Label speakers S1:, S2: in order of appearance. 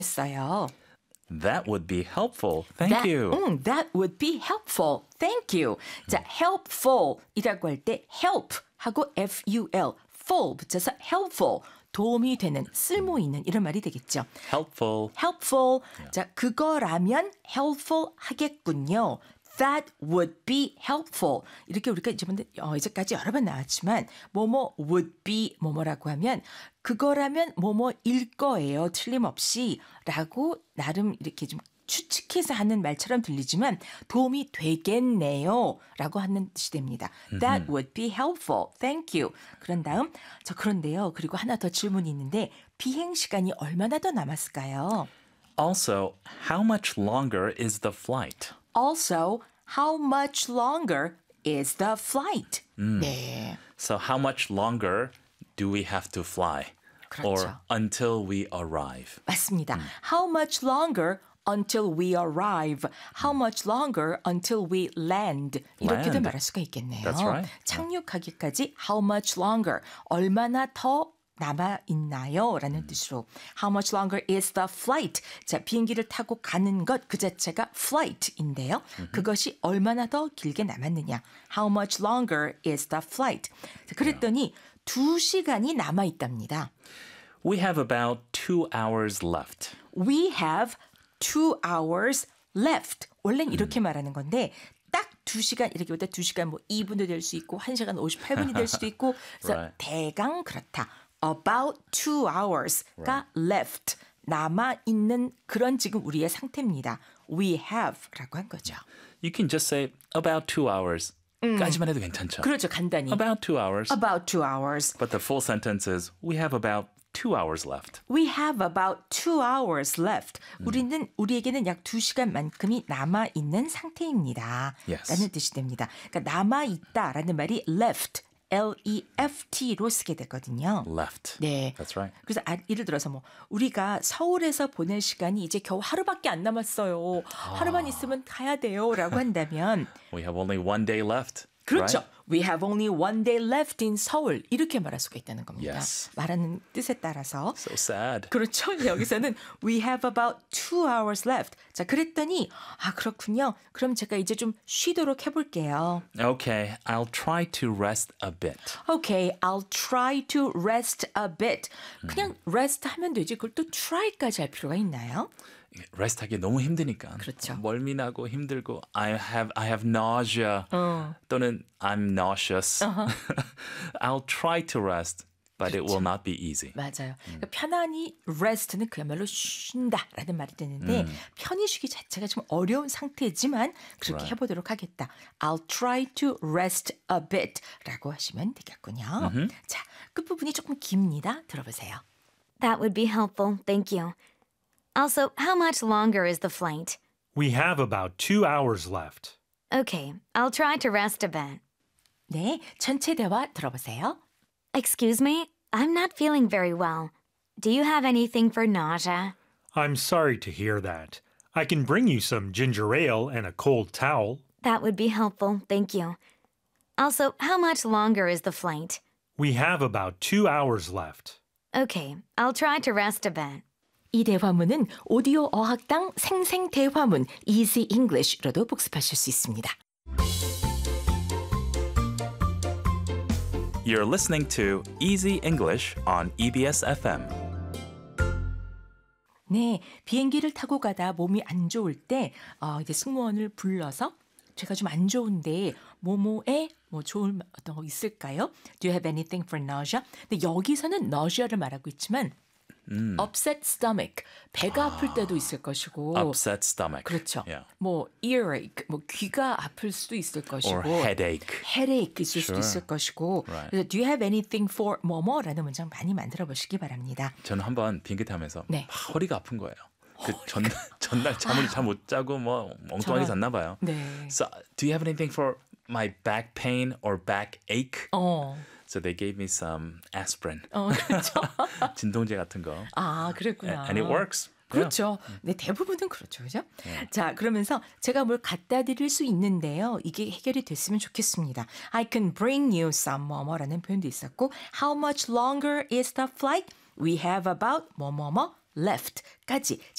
S1: 했어요.
S2: That would be helpful. Thank you.
S1: That would be helpful. Thank you. 자, helpful이라고 할 때 help 하고 F-U-L, full 붙여서 helpful, 도움이 되는, 쓸모 있는 이런 말이 되겠죠.
S2: Helpful.
S1: helpful. 자, 그거라면 helpful 하겠군요. That would be helpful. 이렇게 우리가 이제까지 여러 번 나왔지만 뭐뭐 would be 뭐뭐라고 하면 그거라면 뭐뭐일 거예요. 틀림없이 라고 나름 이렇게 좀 추측해서 하는 말처럼 들리지만 도움이 되겠네요 라고 하는 뜻이 됩니다. That would be helpful. Thank you. 그런 다음 그런데요. 그리고 하나 더 질문이 있는데 비행 시간이 얼마나 더 남았을까요?
S2: Also, how much longer is the flight?
S1: Also, how much longer is the flight? 네.
S2: So how much longer do we have to fly?
S1: 그렇죠.
S2: Or until we arrive?
S1: 맞습니다. How much longer until we arrive? How much longer until we land? 이렇게도
S2: Land.
S1: 말할 수가 있겠네요.
S2: That's right.
S1: 착륙하기까지 how much longer? 얼마나 더 남아있나요? 라는 뜻으로 How much longer is the flight? 자, 비행기를 타고 가는 것 그 자체가 flight인데요. 그것이 얼마나 더 길게 남았느냐. How much longer is the flight? 자, 그랬더니 2시간이 남아있답니다.
S2: We have about 2 hours left.
S1: We have 2 hours left. 원래는 이렇게 말하는 건데 딱 2시간 이렇게 보다 2시간 뭐 2분도 될 수 있고 1시간 58분이 될 수도 있고 그래서
S2: Right.
S1: 대강 그렇다. About 2 hours가 left. 남아있는 그런 지금 우리의 상태입니다. We have라고 한 거죠.
S2: You can just say about 2 hours. 까지만 해도 괜찮죠.
S1: 그렇죠. 간단히.
S2: About 2 hours.
S1: About 2 hours.
S2: But the full sentence is we have about 2 hours left.
S1: We have about 2 hours left. 우리에게는 약 2시간만큼이 남아있는 상태입니다.
S2: Yes.
S1: 라는 뜻이 됩니다. 그러니까 남아있다라는 말이 left, L-E-F-T로 쓰게 되거든요.
S2: Left.
S1: 네.
S2: That's right.
S1: 그래서 예를 들어서 뭐 우리가 서울에서 보낼 시간이 이제 겨우 하루밖에 안 남았어요. 하루만 있으면 가야 돼요라고 한다면
S2: We have only 1 day left.
S1: 그렇죠.
S2: Right?
S1: We have only 1 day left in 서울. 이렇게 말할 수가 있다는 겁니다.
S2: Yes.
S1: 말하는 뜻에 따라서.
S2: So sad.
S1: 그렇죠. 여기서는 we have about 2 hours left. 자, 그랬더니 그렇군요. 그럼 제가 이제 좀 쉬도록 해볼게요.
S2: Okay, I'll try to rest a bit.
S1: Okay, I'll try to rest a bit. 그냥 rest 하면 되지. 그걸 또 try까지 할 필요가 있나요?
S2: 레스트하기 너무 힘드니까.
S1: 그렇죠.
S2: 멀미나고 힘들고 I have nausea 또는 I'm nauseous. I'll try to rest, but it will not be easy.
S1: 맞아요. 그러니까 편안히 rest는 그야말로 쉰다라는 말이 되는데 편히 쉬기 자체가 좀 어려운 상태지만 그렇게
S2: Right.
S1: 해보도록 하겠다. I'll try to rest a bit라고 하시면 되겠군요. 자, 끝부분이 조금 깁니다. 들어보세요.
S3: That would be helpful. Thank you. Also, how much longer is the flight?
S4: We have about 2 hours left.
S3: Okay, I'll try to rest a bit.
S1: 네, 전체 대화 들어보세요.
S3: Excuse me, I'm not feeling very well. Do you have anything for nausea?
S4: I'm sorry to hear that. I can bring you some ginger ale and a cold towel.
S3: That would be helpful. Thank you. Also, how much longer is the flight?
S4: We have about 2 hours left.
S3: Okay, I'll try to rest a bit.
S1: 이 대화문은 오디오 어학당 생생 대화문 Easy English로도 복습하실 수 있습니다.
S2: You're listening to Easy English on EBS FM.
S1: 네, 비행기를 타고 가다 몸이 안 좋을 때 이제 승무원을 불러서 제가 좀 안 좋은데 뭐뭐에 뭐 좋은 어떤 거 있을까요? Do you have anything for nausea? 근데 여기서는 nausea를 말하고 있지만 upset stomach, 배가 아플 때도 있을 것이고
S2: Upset stomach.
S1: 그렇죠.
S2: Yeah.
S1: 뭐 earache, 뭐 귀가 아플 수도 있을 것이고
S2: Or headache.
S1: headache 있을 수도
S2: Sure.
S1: 있을 것이고
S2: Right.
S1: 그래서 do you have anything for 뭐뭐라는 문장 많이 만들어 보시기 바랍니다.
S2: 저는 한번 비행기 타면서
S1: 네.
S2: 막 허리가 아픈 거예요. 그 전날 잠을 잘 못 자고 뭐 엉뚱하게 잤나 봐요.
S1: 네.
S2: So, do you have anything for my back pain or back ache? So they gave me some aspirin.
S1: 그렇죠.
S2: 진통제 같은 거.
S1: 그랬구나.
S2: And it works.
S1: 그렇죠. 네, 대부분은 그렇죠. 그죠? 자, 그러면서 제가 뭘 갖다 드릴 수 있는데요. 이게 해결이 됐으면 좋겠습니다. I can bring you some 뭐뭐라는 표현도 있었고 How much longer is the flight? We have about 뭐뭐뭐 left까지